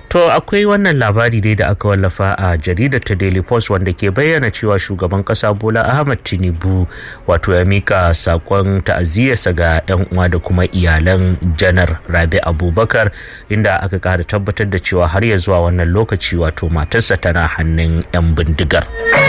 To akwai wannan labari dai da aka wallafa a jaridar ta Daily Post wanda ke bayyana cewa shugaban kasa Bola Ahmed Tinubu wato ya mika sakon ta'aziyarsa ga 'yan uwa da kuma iyalan Janar Rabi Abubakar, inda aka kara tabbatar da cewa har ya zuwa wannan lokaci wato matarsa tana hannun 'yan bindigar.